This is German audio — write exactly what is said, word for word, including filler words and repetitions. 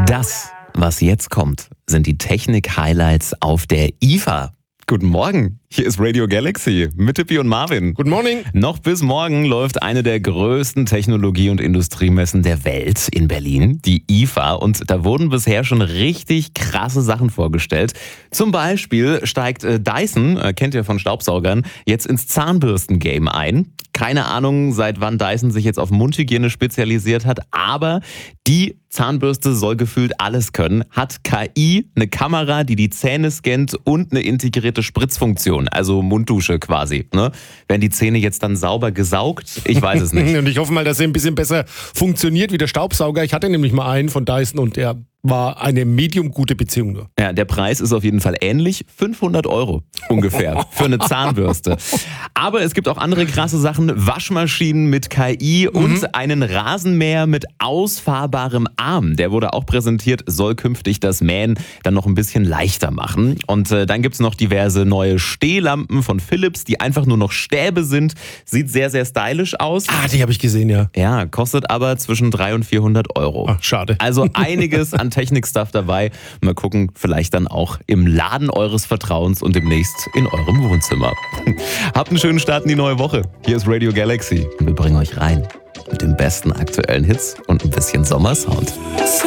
Das, was jetzt kommt, sind die Technik-Highlights auf der I F A. Guten Morgen, hier ist Radio Galaxy mit Tippi und Marvin. Guten Morgen. Noch bis morgen läuft eine der größten Technologie- und Industriemessen der Welt in Berlin, die I F A. Und da wurden bisher schon richtig krasse Sachen vorgestellt. Zum Beispiel steigt äh, Dyson, äh, kennt ihr von Staubsaugern, jetzt ins Zahnbürsten-Game ein. Keine Ahnung, seit wann Dyson sich jetzt auf Mundhygiene spezialisiert hat, aber die Zahnbürste soll gefühlt alles können, hat K I, eine Kamera, die die Zähne scannt und eine integrierte Spritzfunktion, also Munddusche quasi. Ne? Werden die Zähne jetzt dann sauber gesaugt? Ich weiß es nicht. Und ich hoffe mal, dass er ein bisschen besser funktioniert wie der Staubsauger. Ich hatte nämlich mal einen von Dyson und der war eine medium gute Beziehung nur. Ja, der Preis ist auf jeden Fall ähnlich. fünfhundert Euro ungefähr für eine Zahnbürste. Aber es gibt auch andere krasse Sachen. Waschmaschinen mit K I und mhm. einen Rasenmäher mit ausfahrbarem Arm. Der wurde auch präsentiert, soll künftig das Mähen dann noch ein bisschen leichter machen. Und äh, dann gibt's noch diverse neue Stehlampen von Philips, die einfach nur noch Stäbe sind. Sieht sehr, sehr stylisch aus. Ah, die habe ich gesehen, ja. Ja, kostet aber zwischen dreihundert und vierhundert Euro. Ach, schade. Also einiges an Technik-Stuff dabei. Mal gucken, vielleicht dann auch im Laden eures Vertrauens und demnächst in eurem Wohnzimmer. Habt einen schönen Start in die neue Woche. Hier ist Radio Galaxy und wir bringen euch rein mit den besten aktuellen Hits und ein bisschen Sommersound.